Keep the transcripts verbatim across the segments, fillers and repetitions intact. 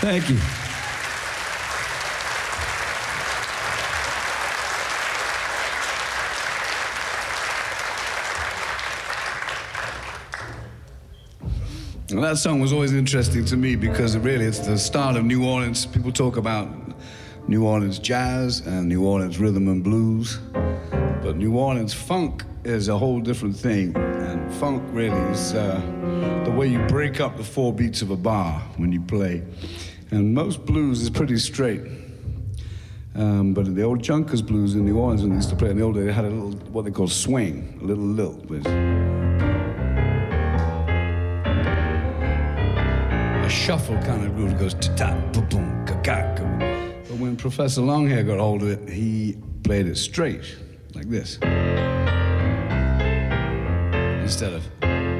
Thank you. Well, that song was always interesting to me because it really, it's the start of New Orleans. People talk about New Orleans jazz and New Orleans rhythm and blues, but New Orleans funk is a whole different thing. And funk really is uh, the way you break up the four beats of a bar when you play. And most blues is pretty straight. Um, but in the old Junkers blues in New Orleans, when they used to play in the old days, they had a little, what they call swing, a little lilt. Which, shuffle kind of groove. It goes ta-ta, boom, ka-ka. But when Professor Longhair got hold of it, he played it straight, like this. Instead of.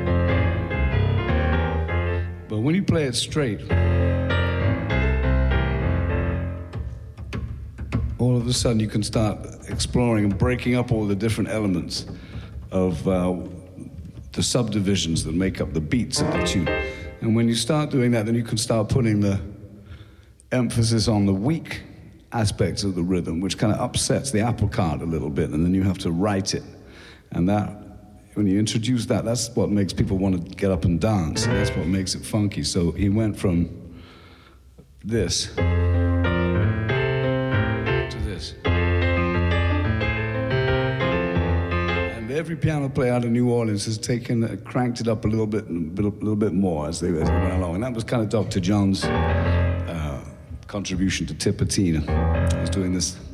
But when you play it straight, all of a sudden you can start exploring and breaking up all the different elements of uh, the subdivisions that make up the beats of the tune. And when you start doing that, then you can start putting the emphasis on the weak aspects of the rhythm, which kind of upsets the apple cart a little bit, and then you have to write it. And that, when you introduce that, that's what makes people want to get up and dance. And that's what makes it funky. So he went from this to this. Every piano player out of New Orleans has taken, uh, cranked it up a little bit, a little bit more as they, as they went along, and that was kind of Doctor John's uh, contribution to Tipatina. He was doing this